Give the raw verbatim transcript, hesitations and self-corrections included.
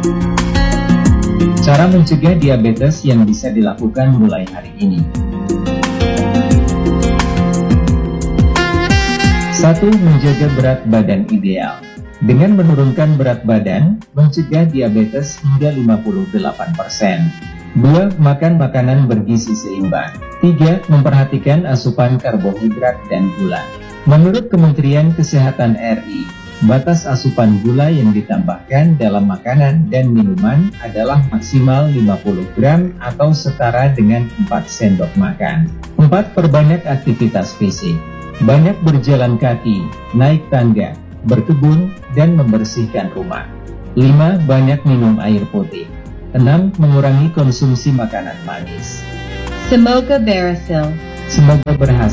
Cara mencegah diabetes yang bisa dilakukan mulai hari ini. Satu. Menjaga berat badan ideal. Dengan menurunkan berat badan, mencegah diabetes hingga lima puluh delapan persen. Dua. Makan makanan bergizi seimbang. Tiga. Memperhatikan asupan karbohidrat dan gula. Menurut Kementerian Kesehatan R I, batas asupan gula yang ditambahkan dalam makanan dan minuman adalah maksimal lima puluh gram atau setara dengan empat sendok makan. Empat. Perbanyak aktivitas fisik. Banyak berjalan kaki, naik tangga, berkebun, dan membersihkan rumah. Lima. Banyak minum air putih. Enam. Mengurangi konsumsi makanan manis. Semoga berhasil. Semoga berhasil.